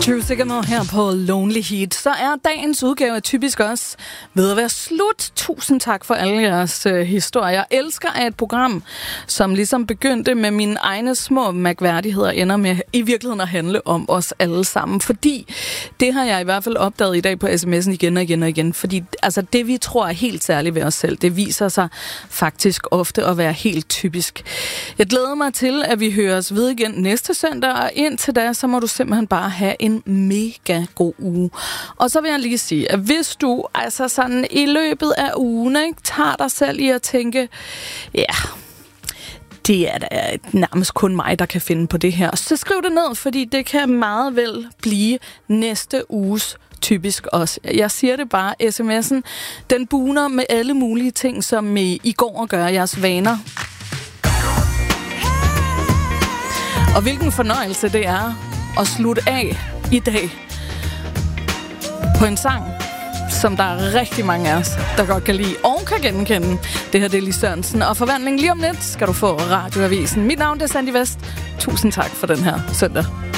True Signal her på Lonely Heat. Så er dagens udgave af Typisk også ved at være slut. Tusind tak for alle jeres historier. Jeg elsker, at et program, som ligesom begyndte med mine egne små mærkværdigheder, ender med i virkeligheden at handle om os alle sammen. Fordi det har jeg i hvert fald opdaget i dag på sms'en igen og igen og igen. Fordi altså, det, vi tror er helt særligt ved os selv, det viser sig faktisk ofte at være helt typisk. Jeg glæder mig til, at vi høres ved igen næste søndag, og indtil da, så må du simpelthen bare have en mega god uge. Og så vil jeg lige sige, at hvis du altså sådan i løbet af ugen, ikke, tager dig selv i at tænke, ja, det er da nærmest kun mig, der kan finde på det her. Så skriv det ned, fordi det kan meget vel blive næste uges Typisk også. Jeg siger det bare, sms'en, den buner med alle mulige ting, som I går og gør jeres vaner. Og hvilken fornøjelse det er at slutte af i dag på en sang, som der er rigtig mange af os, der godt kan lide og kan genkende. Det her det er Lis Sørensen, og forvandling lige om lidt skal du få Radioavisen. Mit navn er Sandy Vest. Tusind tak for den her søndag.